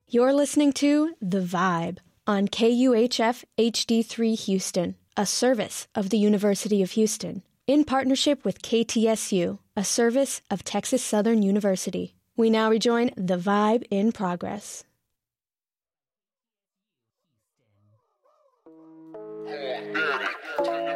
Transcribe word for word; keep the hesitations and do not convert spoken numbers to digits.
You're listening to The Vibe on K U H F H D three Houston, a service of the University of Houston, in partnership with K T S U, a service of Texas Southern University. We now rejoin The Vibe in progress. Oh,